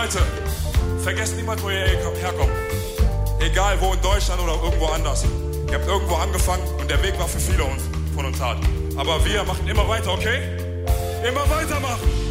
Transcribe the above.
Leute, vergesst niemals, wo ihr herkommt. Egal wo, in Deutschland oder irgendwo anders. Ihr habt irgendwo angefangen und der Weg war für viele von uns hart. Aber wir machen immer weiter, okay? Immer weitermachen!